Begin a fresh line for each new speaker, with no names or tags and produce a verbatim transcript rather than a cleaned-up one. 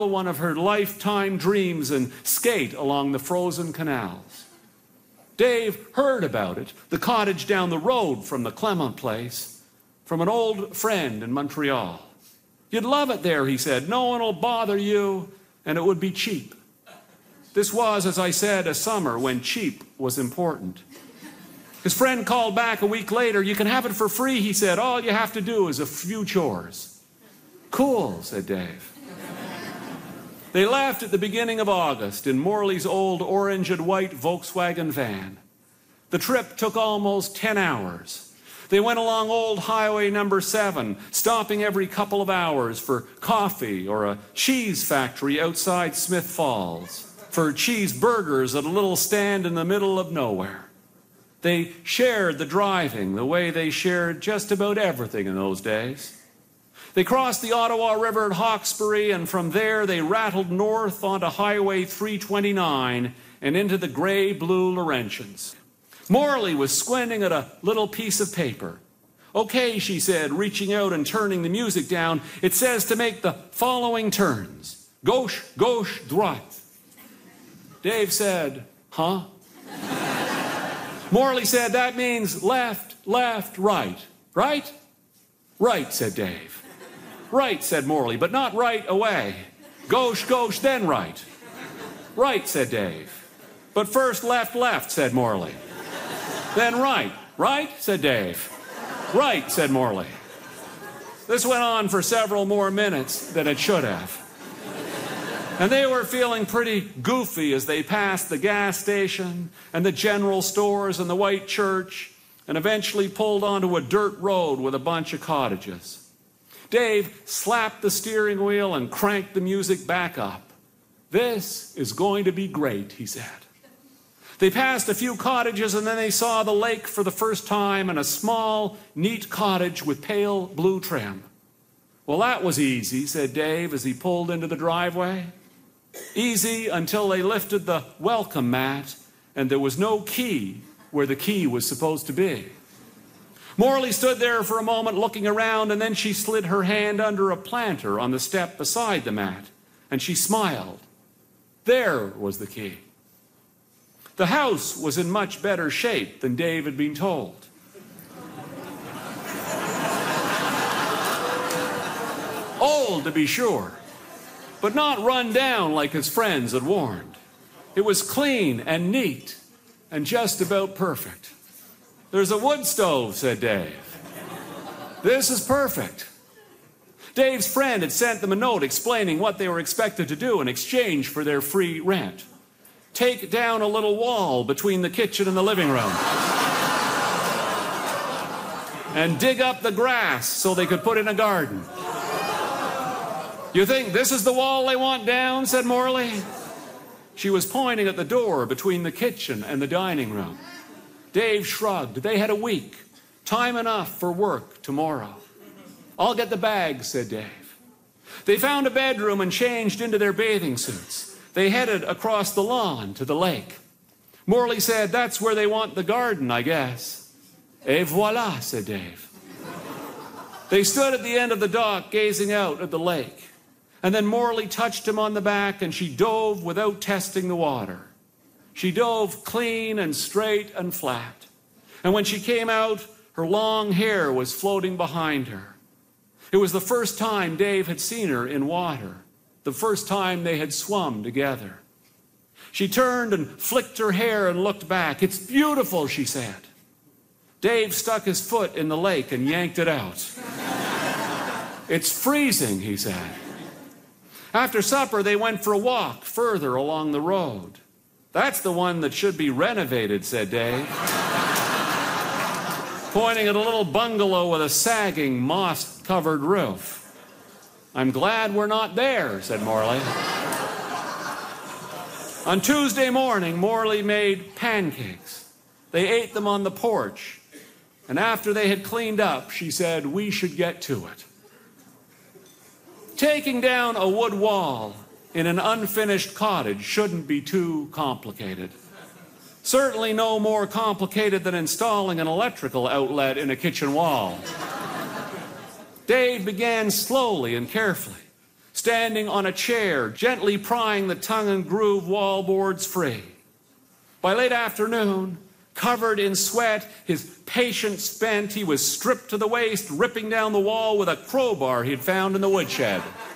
one of her lifetime dreams and skate along the frozen canals. Dave heard about it, the cottage down the road from the Clement place, from an old friend in Montreal. You'd love it there, he said. No one will bother you, and it would be cheap. This was, as I said, a summer when cheap was important. His friend called back a week later. You can have it for free, he said. All you have to do is a few chores. Cool, said Dave. They left at the beginning of August in Morley's old orange and white Volkswagen van. The trip took almost ten hours. They went along old highway number seven, stopping every couple of hours for coffee or a cheese factory outside Smith Falls, for cheeseburgers at a little stand in the middle of nowhere. They shared the driving the way they shared just about everything in those days. They crossed the Ottawa River at Hawkesbury, and from there they rattled north onto Highway three twenty-nine and into the gray-blue Laurentians. Morley was squinting at a little piece of paper. Okay, she said, reaching out and turning the music down. It says to make the following turns. Gauche, gauche, droite. Dave said, huh? Morley said, that means left, left, right. Right? Right, said Dave. Right, said Morley, but not right away. Gauche, gauche, then right. Right, said Dave. But first left, left, said Morley. Then right. Right, said Dave. Right, said Morley. This went on for several more minutes than it should have. And they were feeling pretty goofy as they passed the gas station and the general stores and the white church and eventually pulled onto a dirt road with a bunch of cottages. Dave slapped the steering wheel and cranked the music back up. This is going to be great, he said. They passed a few cottages and then they saw the lake for the first time and a small, neat cottage with pale blue trim. Well, that was easy, said Dave as he pulled into the driveway. Easy until they lifted the welcome mat and there was no key where the key was supposed to be. Morley stood there for a moment looking around, and then she slid her hand under a planter on the step beside the mat, and she smiled. There was the key. The house was in much better shape than Dave had been told. Old, to be sure, but not run down like his friends had warned. It was clean and neat and just about perfect. There's a wood stove, said Dave. This is perfect. Dave's friend had sent them a note explaining what they were expected to do in exchange for their free rent. Take down a little wall between the kitchen and the living room. And dig up the grass so they could put in a garden. You think this is the wall they want down, said Morley. She was pointing at the door between the kitchen and the dining room. Dave shrugged. They had a week. Time enough for work tomorrow. I'll get the bags, said Dave. They found a bedroom and changed into their bathing suits. They headed across the lawn to the lake. Morley said, that's where they want the garden, I guess. Et voila, said Dave. They stood at the end of the dock gazing out at the lake. And then Morley touched him on the back and she dove without testing the water. She dove clean and straight and flat. And when she came out, her long hair was floating behind her. It was the first time Dave had seen her in water, the first time they had swum together. She turned and flicked her hair and looked back. It's beautiful, she said. Dave stuck his foot in the lake and yanked it out. It's freezing, he said. After supper, they went for a walk further along the road. That's the one that should be renovated, said Dave, pointing at a little bungalow with a sagging, moss-covered roof. I'm glad we're not there, said Morley. On Tuesday morning, Morley made pancakes. They ate them on the porch, and after they had cleaned up, she said, we should get to it. Taking down a wood wall in an unfinished cottage shouldn't be too complicated. Certainly no more complicated than installing an electrical outlet in a kitchen wall. Dave began slowly and carefully. standing on a chair, gently prying the tongue and groove wallboards free. By late afternoon, covered in sweat, his patience spent, he was stripped to the waist, ripping down the wall with a crowbar he'd found in the woodshed.